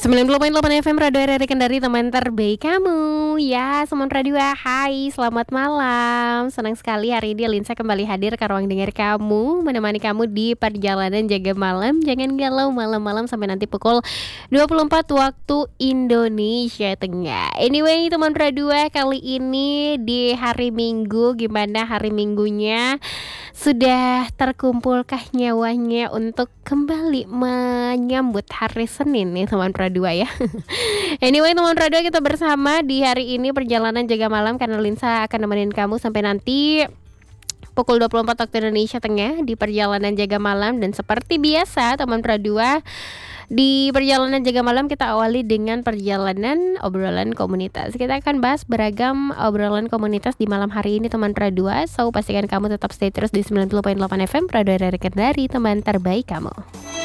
90,8 FM Radio RRI Kendari, teman terbaik kamu. Ya, Semon Radio, hai, selamat malam. Senang sekali hari ini Linsa kembali hadir ke ruang dengar kamu, menemani kamu di perjalanan jaga malam. Jangan galau malam-malam sampai nanti pukul 24 waktu Indonesia Tengah. Anyway, teman Radio, kali ini di hari Minggu, gimana hari Minggunya? Sudah terkumpulkah nyawanya untuk kembali menyambut hari Senin nih teman Pradua ya. Anyway teman Pradua, kita bersama di hari ini perjalanan jaga malam karena Linsa akan nemenin kamu sampai nanti pukul 24 waktu Indonesia Tengah di perjalanan jaga malam. Dan seperti biasa teman Pradua, di perjalanan jaga malam kita awali dengan perjalanan obrolan komunitas. Kita akan bahas beragam obrolan komunitas di malam hari ini teman Pradua. So pastikan kamu tetap stay terus di 90,8 FM Radio RRI Kendari, teman terbaik kamu.